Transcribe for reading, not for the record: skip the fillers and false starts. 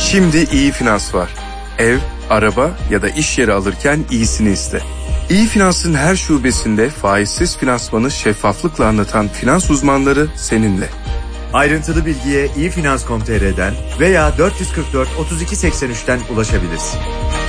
Şimdi iyi Finans var. Ev, araba ya da iş yeri alırken iyisini iste. İyi Finans'ın her şubesinde faizsiz finansmanı şeffaflıkla anlatan finans uzmanları seninle. Ayrıntılı bilgiye iyifinans.com.tr'den veya 444 32 83'ten ulaşabilirsin.